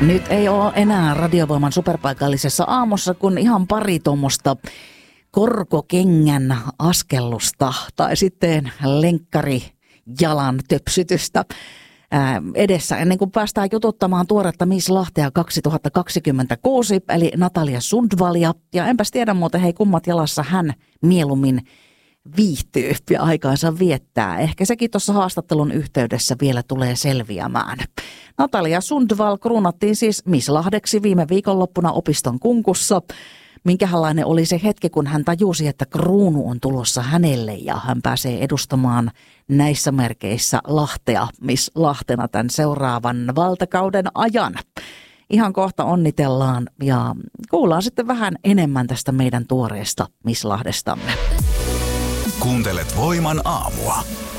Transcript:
Nyt ei ole enää Radiovoiman superpaikallisessa aamussa, kun ihan pari tuommoista korkokengän askellusta tai sitten lenkkari jalan töpsytystä edessä ennen kuin päästään jututtamaan tuoretta Miss Lahtea 2026, eli Natalia Sundvalia. Ja enpäs tiedä muuten, hei, kummat jalassa hän mieluummin viihtyy ja aikaansa viettää. Ehkä sekin tuossa haastattelun yhteydessä vielä tulee selviämään. Natalia Sundval kruunattiin siis Miss Lahdeksi viime viikonloppuna opiston kunkussa. Minkälainen oli se hetki, kun hän tajusi, että kruunu on tulossa hänelle ja hän pääsee edustamaan näissä merkeissä Lahtea Miss Lahtena tämän seuraavan valtakauden ajan. Ihan kohta onnitellaan ja kuullaan sitten vähän enemmän tästä meidän tuoreesta Miss Lahdestamme. Kuuntelet Voiman aamua.